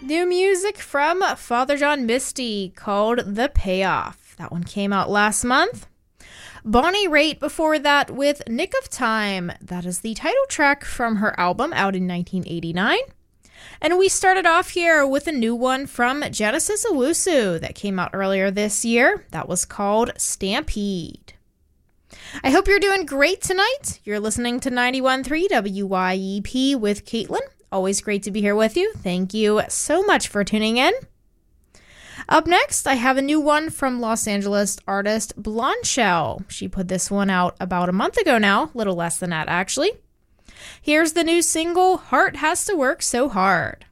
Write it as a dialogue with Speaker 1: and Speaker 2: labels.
Speaker 1: New music from Father John Misty called The Payoff. That one came out last month. Bonnie Raitt before that with Nick of Time. That is the title track from her album out in 1989. And we started off here with a new one from Genesis Owusu that came out earlier this year. That was called Stampede. I hope you're doing great tonight. You're listening to 91.3 WYEP with Caitlin. Always great to be here with you. Thank you so much for tuning in. Up next, I have a new one from Los Angeles artist Blonde Shell. She put this one out about a month ago now, a little less than that actually. Here's the new single, Heart Has to Work So Hard.